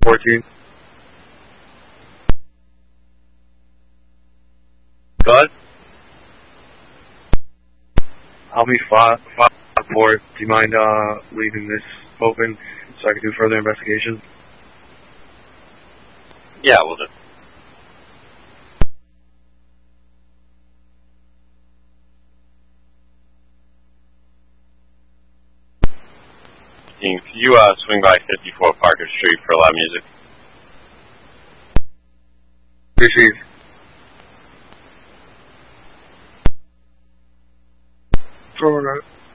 14. Go ahead. Help me 5-4. Do you mind leaving this open so I can do further investigation? Yeah, we'll do. Can you swing by 54 Parker Street for loud music? Received. Forward.